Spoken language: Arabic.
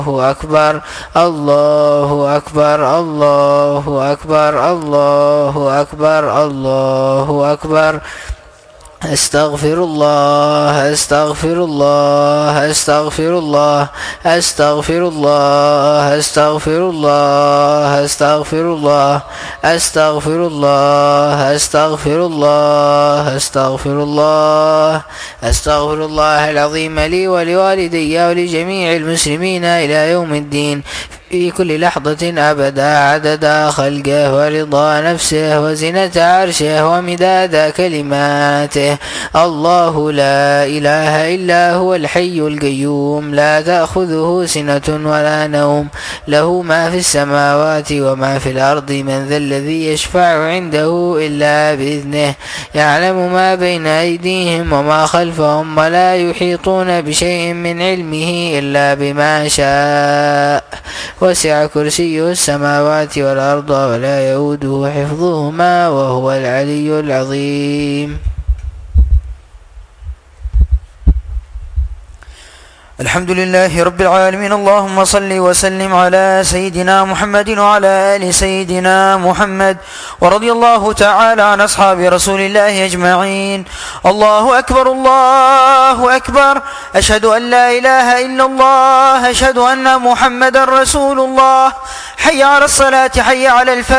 أكبر الله أكبر الله أكبر الله أكبر الله أكبر. أستغفر الله أستغفر الله أستغفر الله أستغفر الله أستغفر الله أستغفر الله أستغفر الله أستغفر الله أستغفر الله أستغفر الله العظيم لي ولوالدي ولجميع المسلمين إلى يوم الدين في كل لحظة أبدا عدد خلقه ورضا نفسه وزنة عرشه ومداد كلماته. الله لا إله إلا هو الحي القيوم لا تأخذه سنة ولا نوم له ما في السماوات وما في الأرض من ذا الذي يشفع عنده إلا بإذنه يعلم ما بين أيديهم وما خلفهم ولا يحيطون بشيء من علمه إلا بما شاء وسع كرسيه السماوات والأرض ولا يؤوده حفظهما وهو العلي العظيم. الحمد لله رب العالمين. اللهم صل وسلم على سيدنا محمد وعلى آل سيدنا محمد ورضي الله تعالى عن أصحاب رسول الله أجمعين. الله أكبر الله أكبر. أشهد أن لا إله إلا الله أشهد أن محمد رسول الله. حي على الصلاة حي على الفلاح.